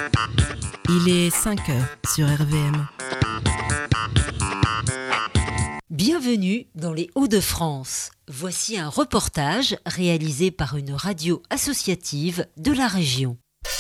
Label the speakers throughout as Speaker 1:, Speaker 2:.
Speaker 1: Il est 5 heures sur RVM.
Speaker 2: Bienvenue dans les Hauts-de-France. Voici un reportage réalisé par une radio associative de la région.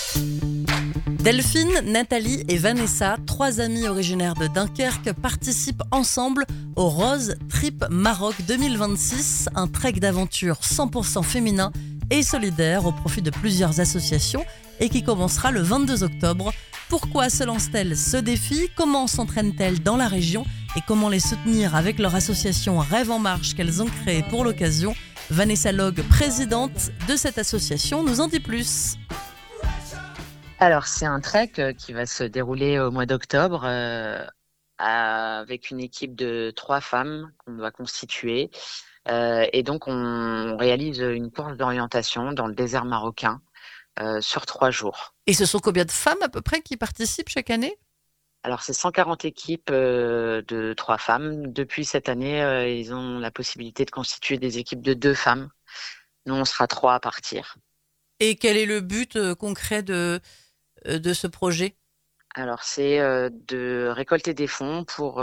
Speaker 1: Delphine, Nathalie et Vanessa, 3 amies originaires de Dunkerque, participent ensemble au Rose Trip Maroc 2026, un trek d'aventure 100% féminin et solidaire au profit de plusieurs associations et qui commencera le 22 octobre. Pourquoi se lancent-elles ce défi ? Comment s'entraînent-elles dans la région ? Et comment les soutenir avec leur association Rêve en Marche qu'elles ont créée pour l'occasion ? Vanessa Log, présidente de cette association, nous en dit plus.
Speaker 3: Alors, c'est un trek qui va se dérouler au mois d'octobre avec une équipe de 3 femmes qu'on doit constituer. Et donc, on réalise une course d'orientation dans le désert marocain sur 3 jours.
Speaker 1: Et ce sont combien de femmes à peu près qui participent chaque année ?
Speaker 3: Alors, c'est 140 équipes de 3 femmes. Depuis cette année, ils ont la possibilité de constituer des équipes de 2 femmes. Nous, on sera 3 à partir.
Speaker 1: Et quel est le but concret de ce projet ?
Speaker 3: Alors, c'est de récolter des fonds pour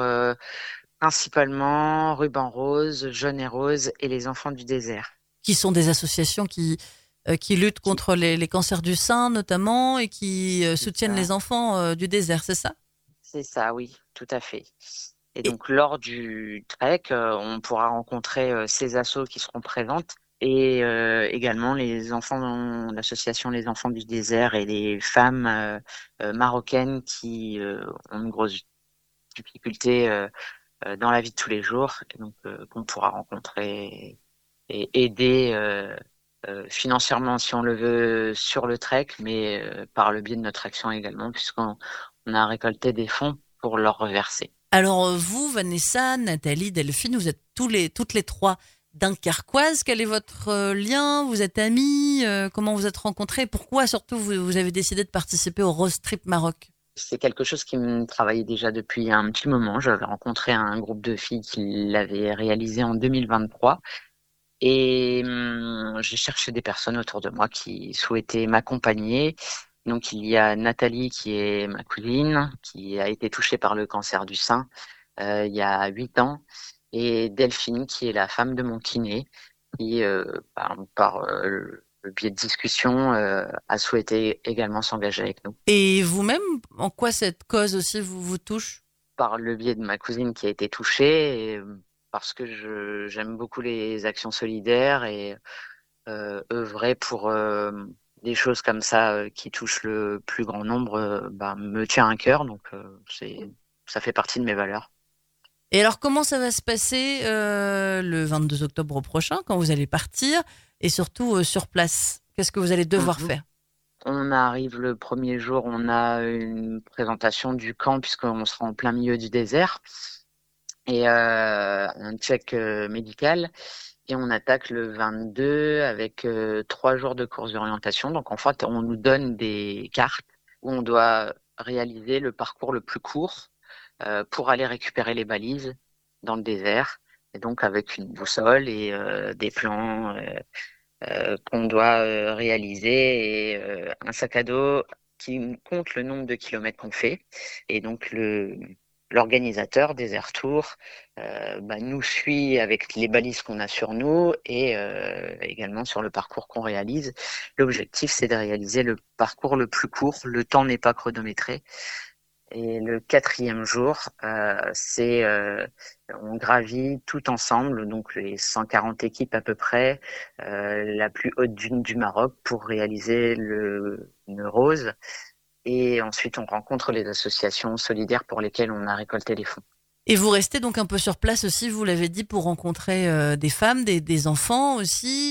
Speaker 3: principalement Ruban Rose, Jaune et Rose et les enfants du désert.
Speaker 1: Qui sont des associations qui luttent contre les cancers du sein notamment et qui soutiennent les enfants du désert, c'est ça ?
Speaker 3: C'est ça, oui, tout à fait. Et donc, lors du trek, on pourra rencontrer ces assos qui seront présentes et également les enfants, l'association Les Enfants du Désert et les femmes marocaines qui ont une grosse difficulté dans la vie de tous les jours, et donc qu'on pourra rencontrer et aider financièrement si on le veut sur le trek, mais par le biais de notre action également, puisqu'on a récolté des fonds pour leur reverser.
Speaker 1: Alors vous, Vanessa, Nathalie, Delphine, vous êtes toutes les 3 dunkerquoises. Quel est votre lien ? Vous êtes amies ? Comment vous êtes rencontrées ? Pourquoi surtout vous avez décidé de participer au Rose Trip Maroc ?
Speaker 3: C'est quelque chose qui me travaillait déjà depuis un petit moment. J'avais rencontré un groupe de filles qui l'avaient réalisé en 2023. Et j'ai cherché des personnes autour de moi qui souhaitaient m'accompagner. Donc, il y a Nathalie qui est ma cousine, qui a été touchée par le cancer du sein il y a 8 ans. Et Delphine, qui est la femme de mon kiné, qui, par le biais de discussion, a souhaité également s'engager avec nous.
Speaker 1: Et vous-même, en quoi cette cause aussi vous touche ?
Speaker 3: Par le biais de ma cousine qui a été touchée, et parce que j'aime beaucoup les actions solidaires et œuvrer pour des choses comme ça qui touchent le plus grand nombre me tient à cœur. Donc, ça fait partie de mes valeurs.
Speaker 1: Et alors, comment ça va se passer le 22 octobre prochain, quand vous allez partir, et surtout sur place ? Qu'est-ce que vous allez devoir faire ?
Speaker 3: On arrive le premier jour, on a une présentation du camp, puisqu'on sera en plein milieu du désert, et un check médical. Et on attaque le 22 avec 3 jours de course d'orientation. Donc, en fait, on nous donne des cartes où on doit réaliser le parcours le plus court pour aller récupérer les balises dans le désert, et donc avec une boussole et des plans qu'on doit réaliser et un sac à dos qui compte le nombre de kilomètres qu'on fait. Et donc l'organisateur Desert Tour nous suit avec les balises qu'on a sur nous et également sur le parcours qu'on réalise. L'objectif, c'est de réaliser le parcours le plus court. Le temps n'est pas chronométré. Et le 4e jour, on gravit tout ensemble, donc les 140 équipes à peu près, la plus haute dune du Maroc pour réaliser une rose. Et ensuite, on rencontre les associations solidaires pour lesquelles on a récolté les fonds.
Speaker 1: Et vous restez donc un peu sur place aussi, vous l'avez dit, pour rencontrer des femmes, des enfants aussi.